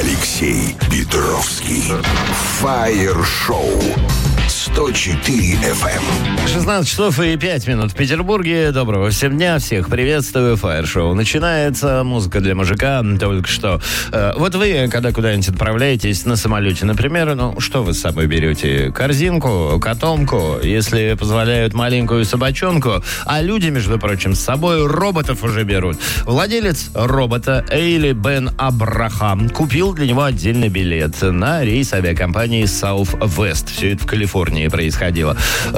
Алексей Петровский. Фаер-шоу. 104 FM. 16 часов и 5 минут в Петербурге. Доброго всем дня, всех приветствую. Фаер-шоу начинается. Музыка для мужика только что. Вот вы, когда куда-нибудь отправляетесь на самолете, например, что вы с собой берете? Корзинку, котомку, если позволяют, маленькую собачонку. А люди, между прочим, с собой роботов уже берут. Владелец робота Эйли Бен Абрахам купил для него отдельный билет на рейс авиакомпании Southwest. Все это в Калифорнии происходило.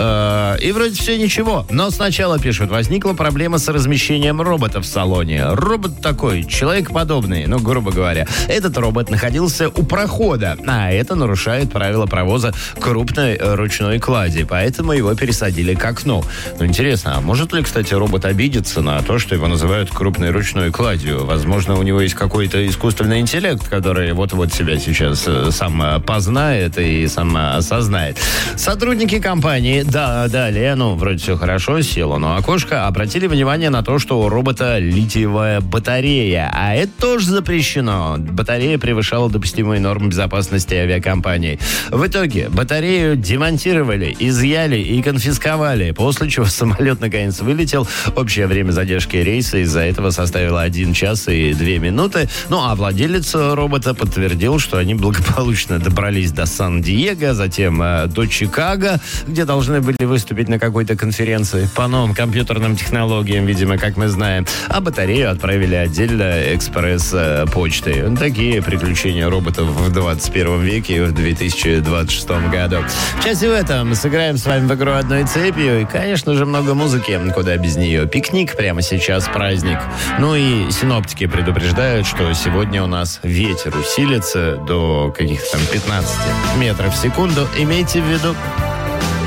И вроде все ничего. Но сначала, пишут, возникла проблема с размещением робота в салоне. Робот такой, человекоподобный, грубо говоря. Этот робот находился у прохода, а это нарушает правила провоза крупной ручной клади. Поэтому его пересадили к окну. Интересно, а может ли, кстати, робот обидеться на то, что его называют крупной ручной кладью? Возможно, у него есть какой-то искусственный интеллект, который вот-вот себя сейчас сам познает и сам осознает. Сотрудники компании, далее, вроде все хорошо, село на окошко, обратили внимание на то, что у робота литиевая батарея, а это тоже запрещено. Батарея превышала допустимые нормы безопасности авиакомпании. В итоге батарею демонтировали, изъяли и конфисковали, после чего самолет наконец вылетел. Общее время задержки рейса из-за этого составило 1 час и 2 минуты. А владелец робота подтвердил, что они благополучно добрались до Сан-Диего, затем до Чикаго, где должны были выступить на какой-то конференции по новым компьютерным технологиям, видимо, как мы знаем. А батарею отправили отдельно экспресс-почтой. Такие приключения роботов в 21 веке, в 2026 году. В части в этом сыграем с вами в игру одной цепью. И, конечно же, много музыки. Куда без нее. Пикник прямо сейчас, праздник. И синоптики предупреждают, что сегодня у нас ветер усилится до каких-то там 15 метров в секунду. Имейте в виду.